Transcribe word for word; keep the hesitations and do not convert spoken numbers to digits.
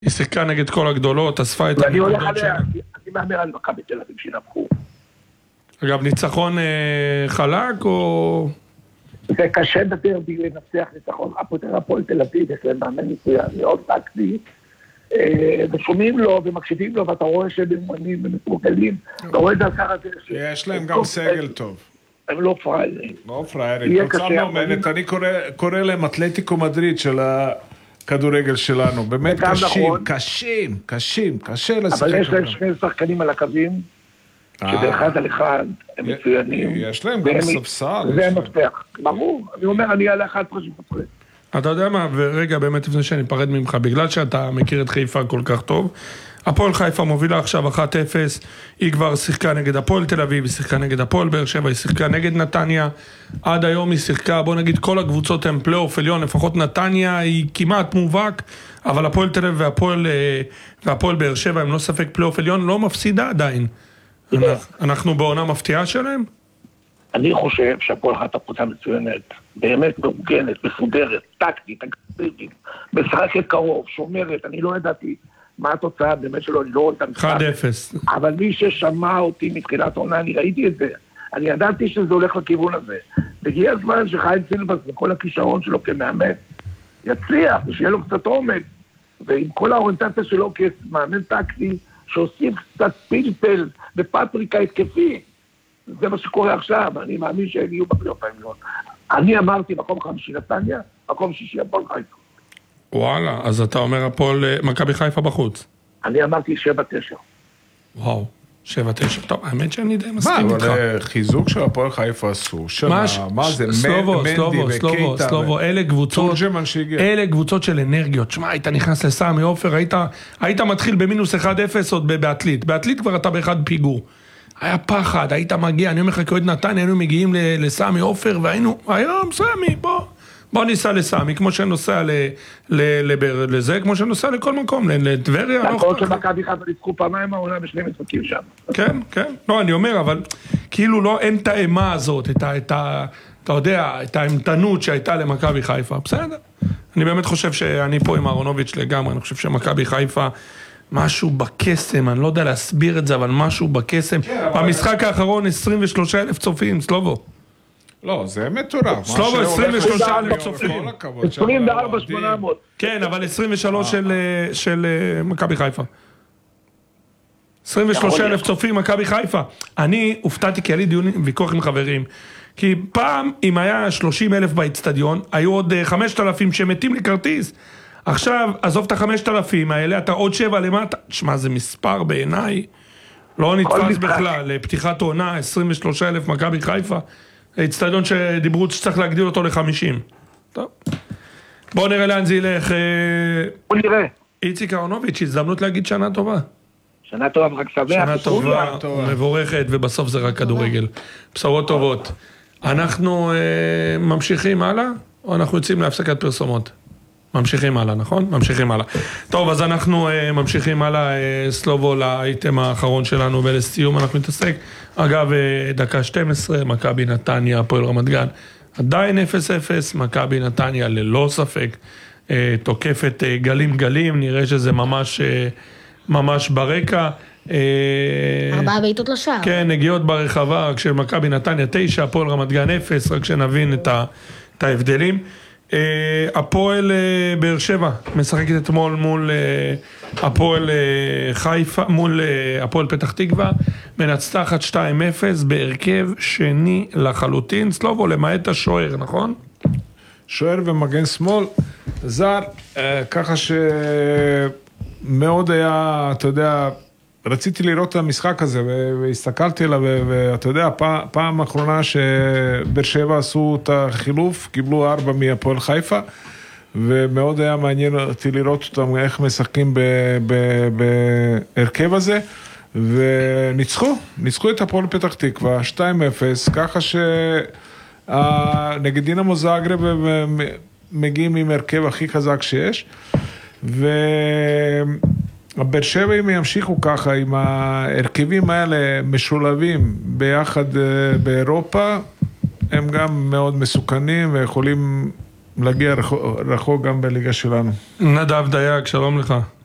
היא שיחקה נגד כל הגדולות, אספה את הנקודות שלה. אני מאמר על מכבי תל אביב שינבחו. אגב, ניצחון אה, חלק או... זה קשה בדרבי לנצח ניצחון. הפועל תל אביב, יש להם מאמן מצוין, מאוד טקטי, ושומעים לו ומקשיבים לו, ואתה רואה שהם מאמנים ומתורגלים, אתה רואה את העיקר הזה. יש להם גם סגל טוב. הם לא פריירים. לא פריירים, קוצר מאומנת, אני קורא להם אתלטיקו מדריד של הכדורגל שלנו, באמת קשים, קשים, קשים, קשה לשחק. אבל יש להם שני שחקנים על הקווים, שבאחד על אחד הם מצוינים. יש להם גם ספסל. זה מפתח, ברור, אני אומר, אני על אחד פרשים פרשים. אתה יודע מה, ורגע באמת לפני שאני אפרד ממך, בגלל שאתה מכיר את חיפה כל כך טוב, הפועל חיפה מובילה עכשיו אחת אפס, היא כבר שיחקה נגד הפועל תל אביב, היא שיחקה נגד הפועל באר שבע, היא שיחקה נגד נתניה, עד היום היא שיחקה, בוא נגיד כל הקבוצות הן פלייאוף עליון, לפחות נתניה היא כמעט מובהק, אבל הפועל תל אביב והפועל, והפועל באר שבע הם לא ספק פלייאוף עליון, לא מפסידה עדיין. אנחנו בעונה מפתיעה שלהם? אני חושב שהפועל אחת הקבוצה מצוינת, באמת מאורגנת, מסודרת, טקטית, אגרסיבית, משחקת קרוב, שומרת, אני לא ידעתי מה התוצאה באמת שלו, אני לא רואה את המשחק. אחד אפס. אבל מי ששמע אותי מתחילת העונה, אני ראיתי את זה, אני ידעתי שזה הולך לכיוון הזה. והגיע הזמן שחיים סילבס וכל הכישרון שלו כמאמן יצליח, ושיהיה לו קצת עומק, ועם כל האוריינטציה שלו כמאמן טקטי, שעושים קצת פלפל ופטריקה התקפי, זה מה שקורה עכשיו, אני מאמין שהם יהיו בפלייאוף העליון. אני אמרתי מקום חמישי נתניה, מקום שישי הפועל חיפה. וואלה, אז אתה אומר הפועל מכבי חיפה בחוץ. אני אמרתי שבע תשע. וואו, שבע תשע. טוב, האמת שאני די מסכים איתך. מה, אבל חיזוק של הפועל חיפה עשו. מה זה, סלובו, סלובו, סלובו, סלובו, אלה קבוצות, אלה קבוצות של אנרגיות. שמע, היית נכנס לסמי עופר, היית מתחיל במינוס אחד אפס עוד באתלית. באתלית כבר אתה באחד פיגור. היה פחד, היית מגיע, אני אומר לך כאוהד נתניה, היינו מגיעים לסמי עופר, והיינו, היום סמי, בוא, בוא ניסע לסמי, כמו שנוסע לזה, כמו שנוסע לכל מקום, לטבריה. למרות שמכבי חיפה ניצחו פעמיים העונה בשני משחקים שם. כן, כן, לא, אני אומר, אבל כאילו לא, אין את האימה הזאת, את ה, אתה יודע, את האמתנות שהייתה למכבי חיפה, בסדר. אני באמת חושב שאני פה עם אהרונוביץ' לגמרי, אני חושב שמכבי חיפה, משהו בקסם, אני לא יודע להסביר את זה, אבל משהו בקסם. במשחק האחרון עשרים ושלושה אלף צופים, סלובו. לא, זה מטורף. סלובו, עשרים ושלושה אלף צופים. עשרים וארבע אלף שמונה מאות. כן, אבל עשרים ושלוש של מכבי חיפה. עשרים ושלושה אלף צופים, מכבי חיפה. אני הופתעתי כי היה לי דיון ויכוח עם חברים. כי פעם, אם היה שלושים אלף באצטדיון, היו עוד חמשת אלפים שמתים לכרטיס. עכשיו, עזוב את החמשת אלפים האלה, אתה עוד שבע למטה, שמה, זה מספר בעיניי, לא נתפס בכלל, לפתיחת עונה, עשרים ושלושה אלף מכבי חיפה, הצטדיון שדיברו שצריך להגדיל אותו ל-חמישים. טוב. בואו נראה לאן זה ילך. בואו נראה. איציק אהרונוביץ', הזדמנות להגיד שנה טובה. שנה טובה, רק שמח. שנה טובה, מבורכת, ובסוף זה רק כדורגל. בשורות טובות. אנחנו ממשיכים הלאה, או אנחנו יוצאים להפסקת פרסומות? ממשיכים הלאה, נכון? ממשיכים הלאה. טוב, אז אנחנו uh, ממשיכים הלאה, uh, סלובו, לאייטם האחרון שלנו, ולסיום אנחנו נתעסק. אגב, uh, דקה שתים עשרה, מכבי נתניה, הפועל רמת גן, עדיין אפס אפס, מכבי נתניה ללא ספק, uh, תוקפת uh, גלים גלים, נראה שזה ממש, uh, ממש ברקע. Uh, ארבעה בעיטות לשער. כן, נגיעות ברחבה, כשמכבי נתניה תשע, הפועל רמת גן אפס, רק שנבין את, ה, את ההבדלים. הפועל באר שבע משחקת אתמול מול הפועל חיפה, מול הפועל פתח תקווה, מנצחת שתיים אפס בהרכב שני לחלוטין, סלובו, למעט השוער, נכון? שוער ומגן שמאל, זר, ככה שמאוד היה, אתה יודע, רציתי לראות את המשחק הזה, והסתכלתי עליו, ואתה יודע, פעם האחרונה שבאר שבע עשו את החילוף, קיבלו ארבע מהפועל חיפה, ומאוד היה מעניין אותי לראות אותם, איך משחקים בהרכב הזה, וניצחו, ניצחו את הפועל פתח תקווה, שתיים אפס, ככה שנגד דינמו זאגרב מגיעים עם הרכב הכי חזק שיש, ו... הבאר שבע אם ימשיכו ככה עם ההרכבים האלה משולבים ביחד באירופה, הם גם מאוד מסוכנים ויכולים להגיע רחוק גם בליגה שלנו. נדב דייג, שלום לך.